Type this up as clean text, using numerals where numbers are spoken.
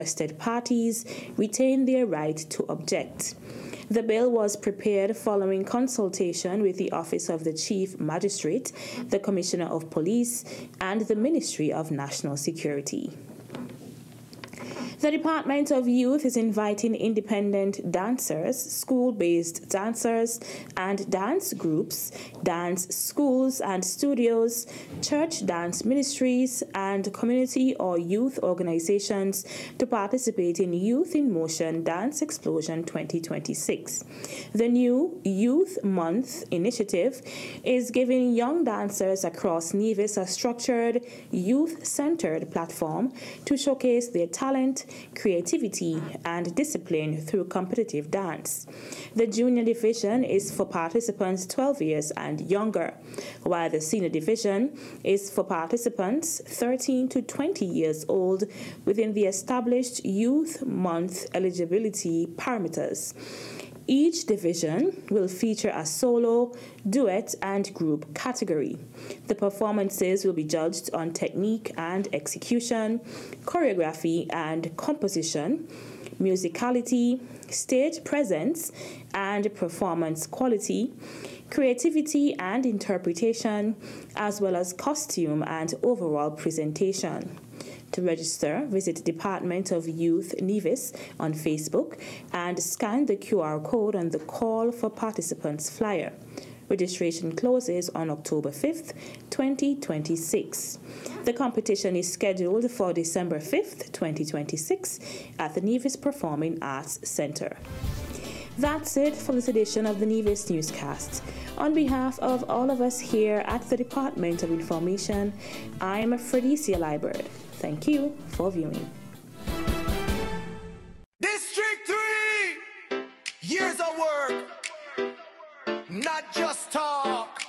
interested parties retain their right to object. The bill was prepared following consultation with the Office of the Chief Magistrate, the Commissioner of Police, and the Ministry of National Security. The Department of Youth is inviting independent dancers, school-based dancers, and dance groups, dance schools and studios, church dance ministries, and community or youth organizations to participate in Youth in Motion Dance Explosion 2026. The new Youth Month initiative is giving young dancers across Nevis a structured, youth-centered platform to showcase their talent, creativity, and discipline through competitive dance. The junior division is for participants 12 years and younger, while the senior division is for participants 13 to 20 years old within the established Youth Month eligibility parameters. Each division will feature a solo, duet, and group category. The performances will be judged on technique and execution, choreography and composition, musicality, stage presence and performance quality, creativity and interpretation, as well as costume and overall presentation. To register, visit Department of Youth Nevis on Facebook and scan the QR code on the Call for Participants flyer. Registration closes on October 5th, 2026. The competition is scheduled for December 5th, 2026 at the Nevis Performing Arts Center. That's it for this edition of the Nevis Newscast. On behalf of all of us here at the Department of Information, I'm Fredicia Liburd. Thank you for viewing. District 3, years of work, not just talk.